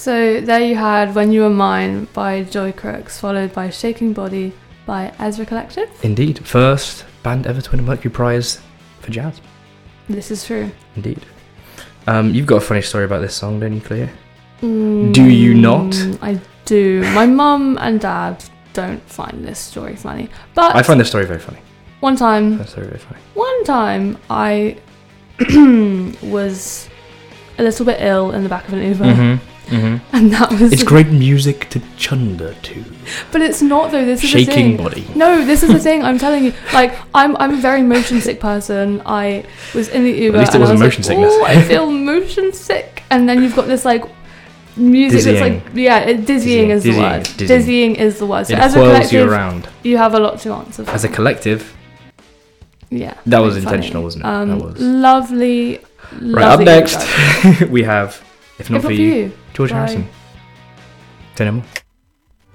So there you had When You Were Mine by Joy Crooks, followed by Shaking Body by Ezra Collective. Indeed. First band ever to win a Mercury Prize for jazz. This is true. Indeed. You've got a funny story about this song, don't you, Cleo? Do you not? I do. My mum and dad don't find this story funny. But I find this story very funny. One time I was a little bit ill in the back of an Uber. And that was... It's great music to chunder to. But it's not, though. This is Shaking the thing. Body. No, this is the thing. I'm telling you. Like, I'm a very motion sick person. I was in the Uber. At least it wasn't motion sickness. Oh, I feel motion sick. And then you've got this like music dizzying. That's like dizzying is the word. Dizzying is the word. So it as a whirls collective, you around. You have a lot to answer for. As a collective. Yeah. That was funny. intentional, wasn't it? That was. Lovely. Right, up next we have If Not For You, George Harrison. Say no more.